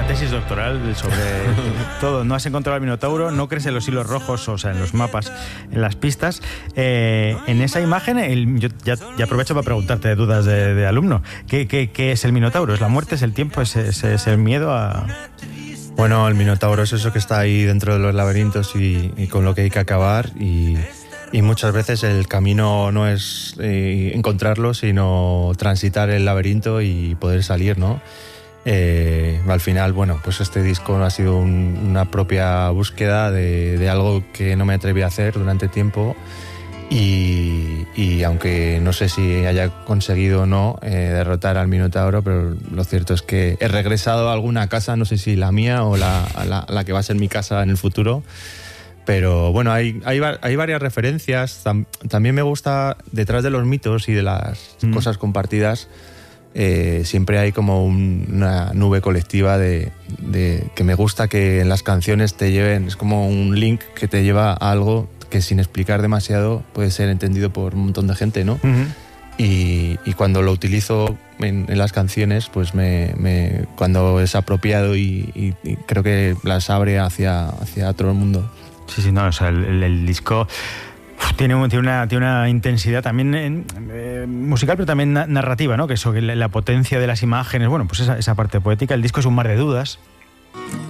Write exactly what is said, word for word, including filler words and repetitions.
una tesis doctoral sobre todo. No has encontrado el Minotauro, no crees en los hilos rojos, o sea, en los mapas, en las pistas. Eh, en esa imagen, el, yo ya, ya aprovecho para preguntarte dudas de, de alumno. ¿Qué, qué, ¿Qué es el Minotauro? ¿Es la muerte? ¿Es el tiempo? ¿Es, es, es el miedo a...? Bueno, el Minotauro es eso que está ahí dentro de los laberintos y, y con lo que hay que acabar, y, y muchas veces el camino no es eh, encontrarlo, sino transitar el laberinto y poder salir, ¿no? Eh, al final, bueno, pues este disco ha sido un, una propia búsqueda de, de algo que no me atreví a hacer durante tiempo, y, y aunque no sé si haya conseguido o no eh, derrotar al Minotauro, pero lo cierto es que he regresado a alguna casa, no sé si la mía o la, la, la que va a ser mi casa en el futuro. Pero bueno, hay, hay, hay varias referencias. Tam, también me gusta, detrás de los mitos y de las mm. cosas compartidas, eh, siempre hay como un, una nube colectiva de, de que me gusta que en las canciones te lleven, es como un link que te lleva a algo que sin explicar demasiado puede ser entendido por un montón de gente, ¿no? Uh-huh. Y, y cuando lo utilizo en, en las canciones, pues me, me cuando es apropiado y, y, y creo que las abre hacia, hacia todo el mundo. Sí, sí, no, o sea, el, el, el disco uf, tiene, tiene, una, tiene una intensidad también eh, eh, musical, pero también na- narrativa, ¿no? Que eso, que la, la potencia de las imágenes, bueno, pues esa, esa parte poética. El disco es un mar de dudas.